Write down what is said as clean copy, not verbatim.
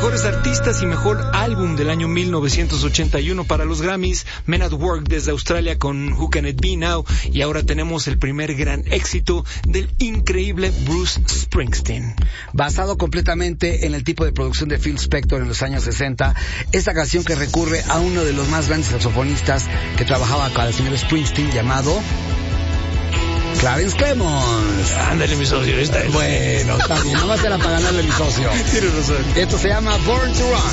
mejores artistas y mejor álbum del año 1981 para los Grammys, Men at Work desde Australia con Who Can It Be Now, y ahora tenemos el primer gran éxito del increíble Bruce Springsteen. Basado completamente en el tipo de producción de Phil Spector en los años 60, esta canción que recurre a uno de los más grandes saxofonistas que trabajaba con el señor Springsteen, llamado Clarence Clemons. Ándale, mi socio, esta es. Bueno, está bien, nomás era para ganarle mi socio. Tienes razón. Esto se llama Born to Run.